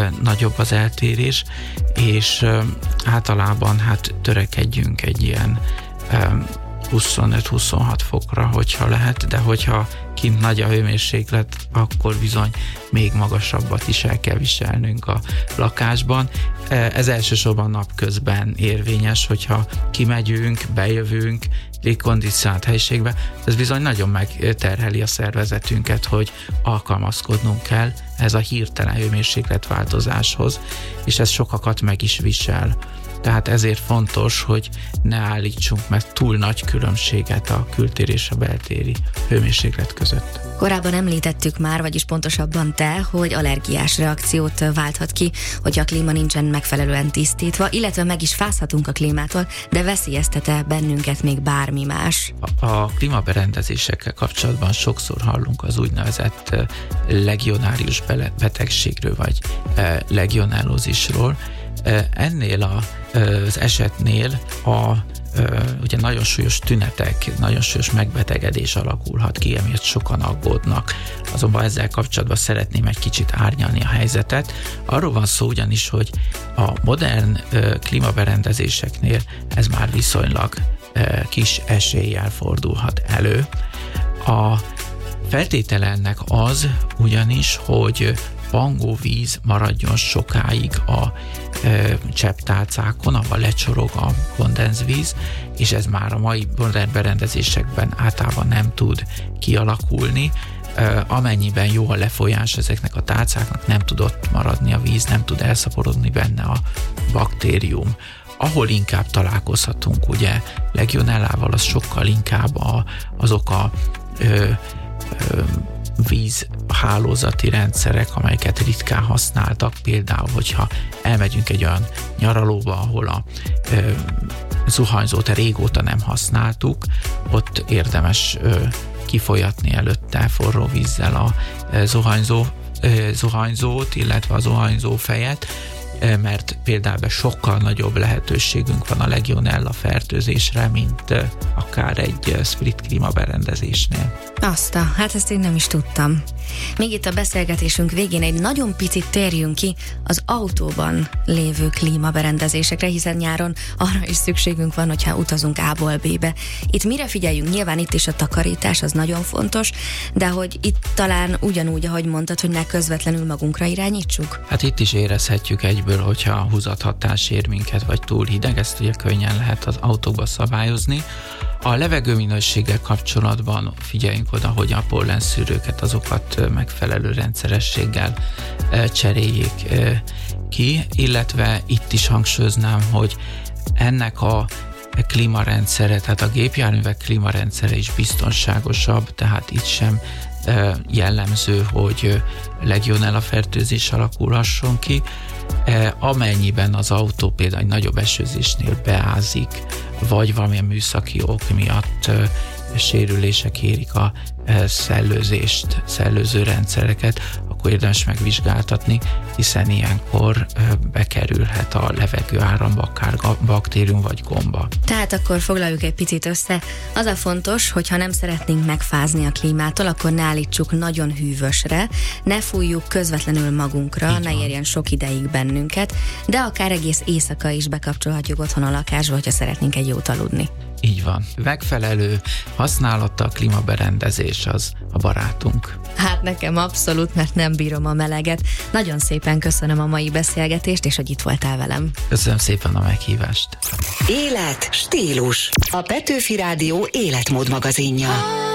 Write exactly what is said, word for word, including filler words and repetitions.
nagyobb az eltérés, és e, általában hát törekedjünk egy ilyen e, huszonöt-huszonhat fokra, hogyha lehet, de hogyha kint nagy a hőmérséklet, akkor bizony még magasabbat is el kell viselnünk a lakásban. Ez elsősorban napközben érvényes, hogyha kimegyünk, bejövünk légkondicionált helyiségbe, ez bizony nagyon megterheli a szervezetünket, hogy alkalmazkodnunk kell ez a hirtelen hőmérsékletváltozáshoz, és ez sokakat meg is visel. Tehát ezért fontos, hogy ne állítsunk meg túl nagy különbséget a kültéri és a beltéri hőmérséklet között. Korábban említettük már, vagyis pontosabban te, hogy allergiás reakciót válthat ki, hogyha a klíma nincsen megfelelően tisztítva, illetve meg is fázhatunk a klímától, de veszélyeztet-e bennünket még bármi más? A, a klímaberendezésekkel kapcsolatban sokszor hallunk az úgynevezett legionárius betegségről, vagy legionellózisról. Ennél a, az esetnél a, ugye nagyon súlyos tünetek, nagyon súlyos megbetegedés alakulhat ki, emiatt sokan aggódnak. Azonban ezzel kapcsolatban szeretném egy kicsit árnyalni a helyzetet. Arról van szó ugyanis, hogy a modern klímaberendezéseknél ez már viszonylag kis eséllyel fordulhat elő. A feltétele ennek az ugyanis, hogy pangó víz maradjon sokáig a e, csepptálcákon, ahol lecsorog a kondenzvíz, és ez már a mai modern berendezésekben általában nem tud kialakulni. E, amennyiben jó a lefolyás ezeknek a tálcáknak, nem tud ott maradni a víz, nem tud elszaporodni benne a baktérium. Ahol inkább találkozhatunk, ugye legionellával, az sokkal inkább a, azok a ö, ö, vízhálózati rendszerek, amelyeket ritkán használtak, például, hogyha elmegyünk egy olyan nyaralóba, ahol a ö, zuhanyzót régóta nem használtuk, ott érdemes ö, kifolyatni előtte forró vízzel a ö, zuhanyzó, ö, zuhanyzót, illetve a zuhanyzó fejet, mert például sokkal nagyobb lehetőségünk van a legionella fertőzésre, mint akár egy split klímaberendezésnél. Azt a, hát ezt én nem is tudtam. Még itt a beszélgetésünk végén egy nagyon picit térjünk ki az autóban lévő klímaberendezésekre, hiszen nyáron arra is szükségünk van, hogyha utazunk A-ból B-be. Itt mire figyeljünk? Nyilván itt is a takarítás, az nagyon fontos, de hogy itt talán ugyanúgy, ahogy mondtad, hogy ne közvetlenül magunkra irányítsuk? Hát itt is érezhetjük egyből, hogyha húzathatás ér minket, vagy túl hideg, ezt ugye könnyen lehet az autóba szabályozni. A levegőminőséggel kapcsolatban figyeljünk oda, hogy a pollenszűrőket, azokat megfelelő rendszerességgel cseréljék ki, illetve itt is hangsúlyoznám, hogy ennek a klímarendszere, tehát a gépjárművek klímarendszere is biztonságosabb, tehát itt sem jellemző, hogy legionella fertőzés alakulhasson ki. Amennyiben az autó például egy nagyobb esőzésnél beázik, vagy valamilyen műszaki ok miatt sérülések érik a szellőzést, szellőző rendszereket, akkor érdemes megvizsgáltatni, hiszen ilyenkor bekerülhet a levegő áramba akár baktérium vagy gomba. Tehát akkor foglaljuk egy picit össze. Az a fontos, hogy ha nem szeretnénk megfázni a klímától, akkor ne állítsuk nagyon hűvösre, ne fújjuk közvetlenül magunkra, ne érjen sok ideig bennünket, de akár egész éjszaka is bekapcsolhatjuk otthon a lakásba, hogyha szeretnénk egy jót aludni. Így van. Megfelelő használata a klímaberendezés az a barátunk. Hát nekem abszolút, mert nem bírom a meleget. Nagyon szépen köszönöm a mai beszélgetést, és hogy itt voltál velem. Köszönöm szépen a meghívást. Élet, stílus. A Petőfi Rádió életmód magazinja.